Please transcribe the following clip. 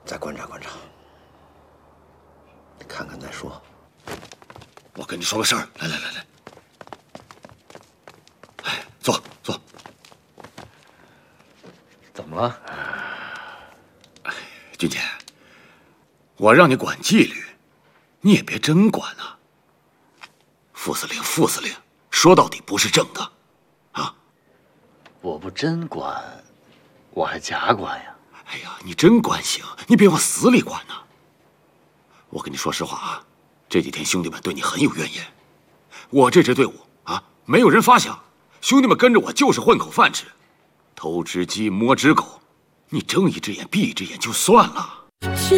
再观察观察，看看再说。 我跟你说个事儿，来，哎，坐。 怎么了？ 俊杰，我让你管纪律，你也别真管啊。副司令，说到底不是正的，啊！ 我不真管，我还假管呀。 哎呀，你真管行，你别往死里管呐。我跟你说实话啊，这几天兄弟们对你很有怨言。我这支队伍啊，没有人发饷，兄弟们跟着我就是混口饭吃，偷只鸡摸只狗，你睁一只眼闭一只眼就算了。